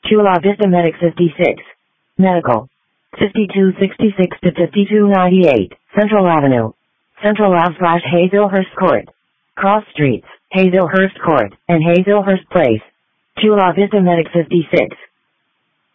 Chula Vista Medic 56. Medical. 5266 to 5298, Central Avenue. Central Ave / Hazelhurst Court. Cross Streets, Hazelhurst Court, and Hazelhurst Place. Chula Vista Medic 56.